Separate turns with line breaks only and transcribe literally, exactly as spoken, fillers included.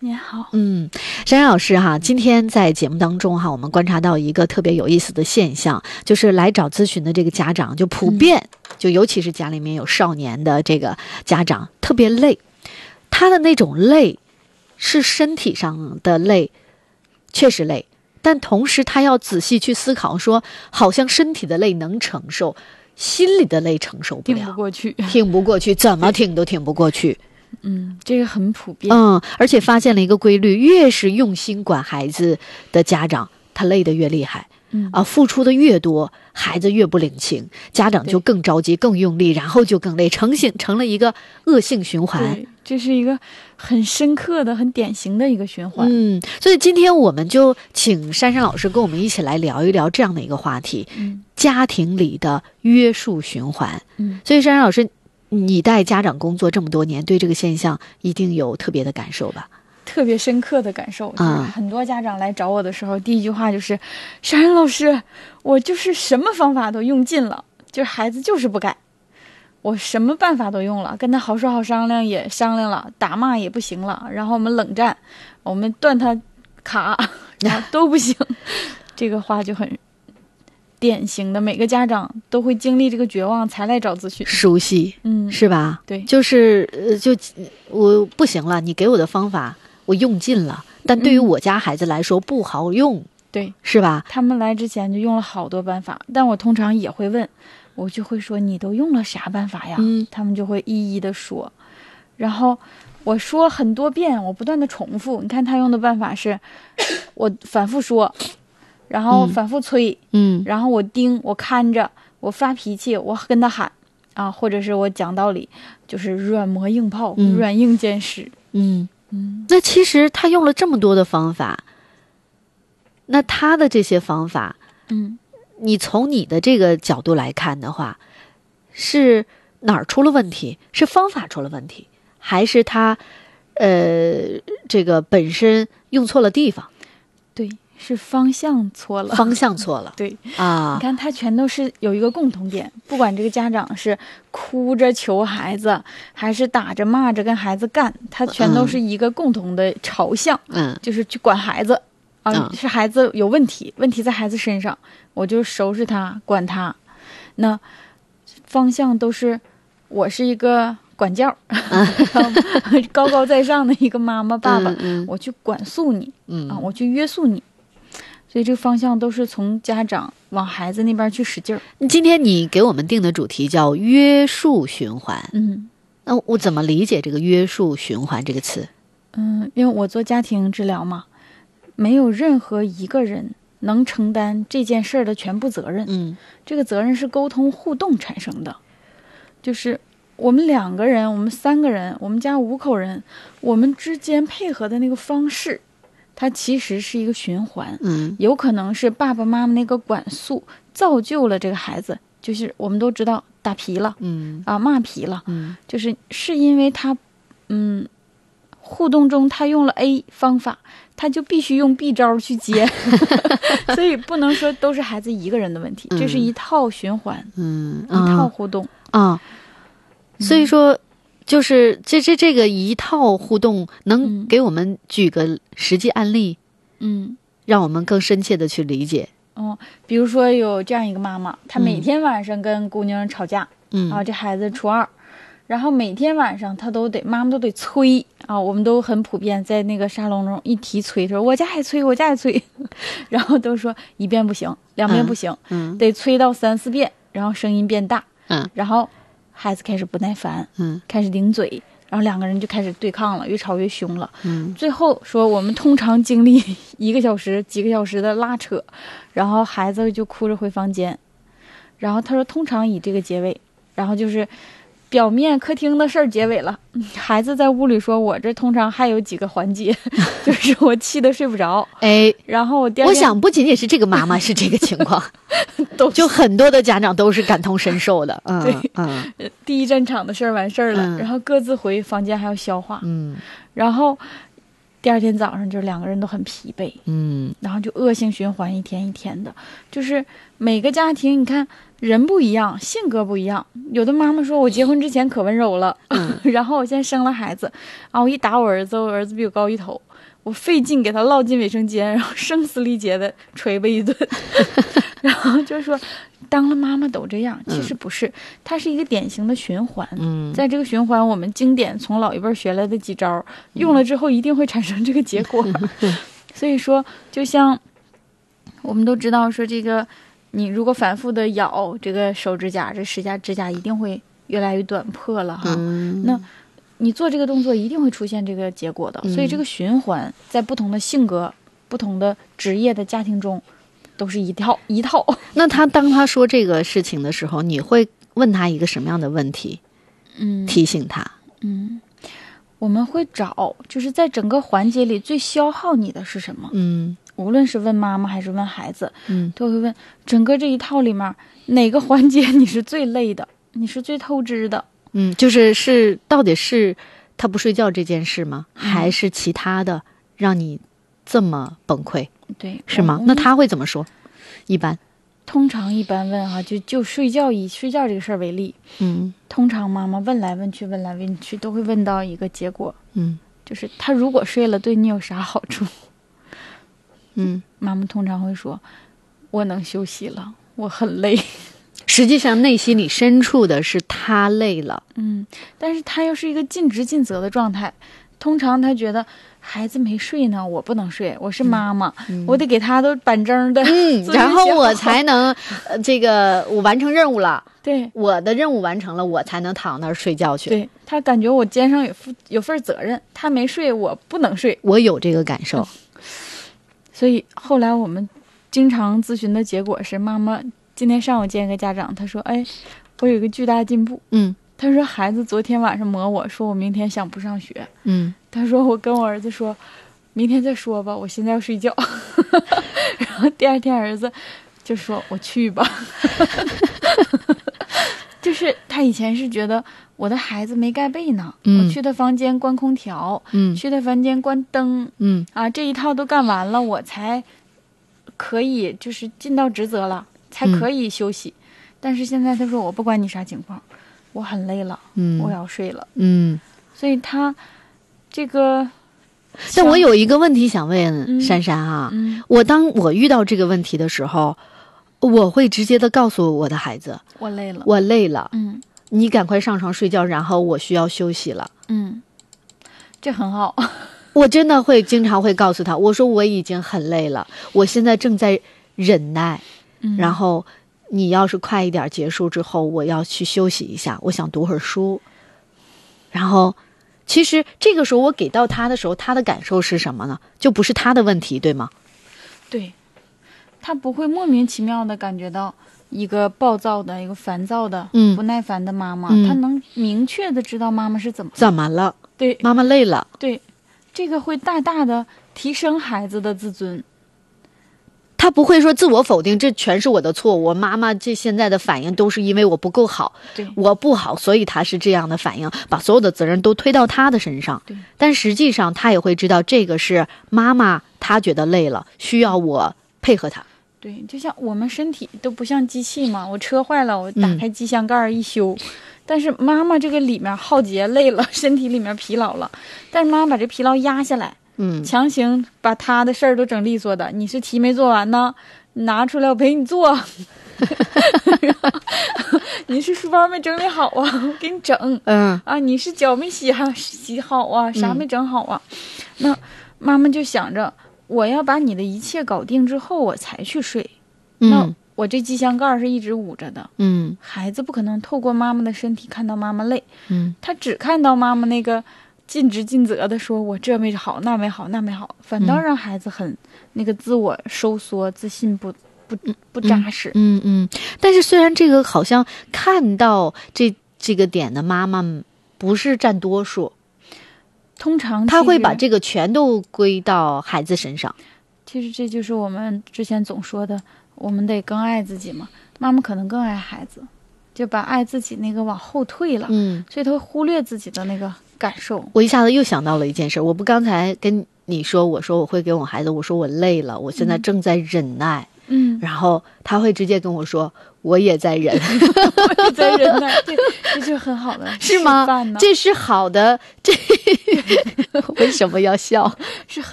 您好。
嗯，珊珊老师哈，今天在节目当中哈，我们观察到一个特别有意思的现象，就是来找咨询的这个家长，就普遍、嗯、就尤其是家里面有少年的这个家长特别累，他的那种累是身体上的累，确实累，但同时他要仔细去思考说，好像身体的累能承受，心里的累承受不了，
挺不过去，
挺不过去，怎么挺都挺不过去。
嗯，这个很普遍。
嗯，而且发现了一个规律，越是用心管孩子的家长，他累得越厉害。嗯啊，付出的越多，孩子越不领情，家长就更着急、更用力，然后就更累，成型成了一个恶性循环。
对，这是一个很深刻的、很典型的一个循环。
嗯，所以今天我们就请珊珊老师跟我们一起来聊一聊这样的一个话题：嗯、家庭里的约束循环。嗯，所以珊珊老师，你带家长工作这么多年，对这个现象一定有特别的感受吧？
特别深刻的感受，就是很多家长来找我的时候，嗯、第一句话就是：“珊珊老师，我就是什么方法都用尽了，就是孩子就是不改，我什么办法都用了，跟他好说好商量也商量了，打骂也不行了，然后我们冷战，我们断他卡，然后都不行。”这个话就很典型的，每个家长都会经历这个绝望才来找咨询，
熟悉，嗯，是吧？
对，
就是呃，就我不行了，你给我的方法我用尽了，但对于我家孩子来说、嗯、不好用，
对，
是吧？
他们来之前就用了好多办法，但我通常也会问，我就会说你都用了啥办法呀？嗯，他们就会一一的说，然后我说很多遍，我不断的重复。你看他用的办法是，我反复说，然后反复催，嗯，然后我盯，我看着，我发脾气，我跟他喊啊，或者是我讲道理，就是软磨硬泡，嗯、软硬兼施，
嗯。嗯，那其实他用了这么多的方法，那他的这些方法，嗯，你从你的这个角度来看的话，是哪儿出了问题？是方法出了问题，还是他，呃，这个本身用错了地方？
对，是方向错了，
方向错了。
对
啊，
你看他全都是有一个共同点，不管这个家长是哭着求孩子，还是打着骂着跟孩子干，他全都是一个共同的朝向，嗯，就是去管孩子啊、嗯，是孩子有问题，问题在孩子身上，我就收拾他，管他。那方向都是，我是一个管教，嗯、高高在上的一个妈妈爸爸，嗯嗯、我去管束你，嗯啊，我去约束你。所以这个方向都是从家长往孩子那边去使劲儿。
今天你给我们定的主题叫约束循环，嗯，那我怎么理解这个约束循环这个词？
嗯，因为我做家庭治疗嘛，没有任何一个人能承担这件事儿的全部责任，嗯，这个责任是沟通互动产生的，就是我们两个人，我们三个人，我们家五口人，我们之间配合的那个方式。它其实是一个循环，嗯，有可能是爸爸妈妈那个管束造就了这个孩子，就是我们都知道打皮了，嗯啊骂皮了，嗯，就是是因为他，嗯，互动中他用了 A 方法，他就必须用 B 招去接，所以不能说都是孩子一个人的问题，嗯、这是一套循环，嗯，一套互动
啊，所以说。就是这这这个一套互动，能给我们举个实际案例，嗯，让我们更深切的去理解。
哦，比如说有这样一个妈妈，她每天晚上跟姑娘吵架，嗯，啊，这孩子初二，然后每天晚上她都得妈妈都得催啊，我们都很普遍在那个沙龙中一提催，说我家也催，我家也催，然后都说一遍不行，两遍不行，嗯，得催到三四遍，然后声音变大，嗯，然后。孩子开始不耐烦，嗯，开始顶嘴，然后两个人就开始对抗了，越吵越凶了，嗯，最后说我们通常经历一个小时、几个小时的拉扯，然后孩子就哭着回房间，然后他说通常以这个结尾，然后就是表面客厅的事儿结尾了，孩子在屋里说我这通常还有几个环节，就是我气得睡不着，哎，然后我第二天，
我想不仅仅是这个妈妈是这个情况。都就很多的家长都是感同身受的，嗯，
对，嗯，第一战场的事儿完事儿了，嗯，然后各自回房间还要消化，嗯，然后第二天早上就两个人都很疲惫，
嗯，
然后就恶性循环，一天一天的。就是每个家庭你看人不一样，性格不一样，有的妈妈说我结婚之前可温柔了，嗯、然后我现在生了孩子啊，我一打我儿子，我儿子比我高一头，我费劲给他落进卫生间，然后声嘶力竭的捶吧一顿然后就说当了妈妈都这样，其实不是，它是一个典型的循环。嗯，在这个循环，我们经典从老一辈学来的几招，用了之后一定会产生这个结果。所以说，就像我们都知道说，这个你如果反复的咬这个手指甲，这指甲指甲一定会越来越短破了哈。嗯、那你做这个动作一定会出现这个结果的。所以这个循环在不同的性格、不同的职业的家庭中。都是一套一套。
那他当他说这个事情的时候，你会问他一个什么样的问题？嗯，提醒他。
嗯，我们会找，就是在整个环节里最消耗你的是什么？嗯，无论是问妈妈还是问孩子，嗯，都会问整个这一套里面哪个环节你是最累的，你是最透支的？
嗯，就是是到底是他不睡觉这件事吗？嗯、还是其他的让你这么崩溃？
对，
是吗？那他会怎么说？一般，
通常一般问哈、啊，就就睡觉以睡觉这个事儿为例，嗯，通常妈妈问来问去，问来问去，都会问到一个结果，嗯，就是他如果睡了，对你有啥好处？嗯，妈妈通常会说，我能休息了，我很累。
实际上内心里深处的是他累了，
嗯，但是他又是一个尽职尽责的状态，通常他觉得。孩子没睡呢，我不能睡，我是妈妈，嗯、我得给他都板正的，
嗯，然后我才能，呃，这个我完成任务了，
对，
我的任务完成了，我才能躺那儿睡觉去。
对，他感觉我肩上有有份责任，他没睡，我不能睡，
我有这个感受。
嗯、所以后来我们经常咨询的结果是，妈妈今天上午见一个家长，他说，哎，我有一个巨大进步，嗯。他说孩子昨天晚上磨我说我明天想不上学，嗯，他说我跟我儿子说明天再说吧，我现在要睡觉然后第二天儿子就说我去吧就是他以前是觉得我的孩子没盖被呢、嗯、我去他房间关空调，嗯，去他房间关灯，嗯啊，这一套都干完了我才可以就是尽到职责了，才可以休息、嗯、但是现在他说我不管你啥情况，我很累了，嗯，我要睡了，嗯，所以他这个，
但我有一个问题想问珊珊啊，嗯嗯、我当我遇到这个问题的时候，我会直接的告诉我的孩子，
我累了，
我累了，嗯，你赶快上床睡觉，然后我需要休息了，
嗯，这很好，
我真的会经常会告诉他，我说我已经很累了，我现在正在忍耐，嗯，然后。你要是快一点结束之后，我要去休息一下，我想读会儿书。然后，其实这个时候我给到他的时候，他的感受是什么呢？就不是他的问题，对吗？
对，他不会莫名其妙的感觉到一个暴躁的、一个烦躁的、嗯、不耐烦的妈妈，嗯、他能明确的知道妈妈是怎么
怎么了。
对，
妈妈累了。
对，这个会大大的提升孩子的自尊。
他不会说自我否定，这全是我的错，我妈妈这现在的反应都是因为我不够好，
对，
我不好，所以他是这样的反应，把所有的责任都推到他的身上。
对，
但实际上他也会知道这个是妈妈，她觉得累了，需要我配合她。
对，就像我们身体都不像机器嘛，我车坏了，我打开机箱盖一修。嗯，但是妈妈这个里面耗竭累了，身体里面疲劳了，但是妈妈把这疲劳压下来。嗯，强行把他的事儿都整利索的，你是题没做完呢，拿出来我陪你做你是书包没整理好啊，我给你整。嗯啊，你是脚没洗哈洗好啊，啥没整好啊、嗯、那妈妈就想着我要把你的一切搞定之后我才去睡、嗯、那我这机箱盖是一直捂着的。嗯，孩子不可能透过妈妈的身体看到妈妈累，嗯，他只看到妈妈那个尽职尽责的说我这没好那没好那没好，反倒让孩子很、嗯、那个自我收缩，自信不不不扎实。
嗯 嗯, 嗯，但是虽然这个好像看到这这个点的妈妈不是占多数，
通常
他会把这个全都归到孩子身上。
其实这就是我们之前总说的，我们得更爱自己嘛。妈妈可能更爱孩子， 就把爱自己那个往后退了，
嗯，
所以他会忽略自己的那个感受。
我一下子又想到了一件事，我不刚才跟你说，我说我会给我孩子，我说我累了，我现在正在忍耐，
嗯，
然后他会直接跟我说，我也在忍，
我也在忍耐，这这就是很好的，
是吗？这是好的，这为什么要笑？
是很。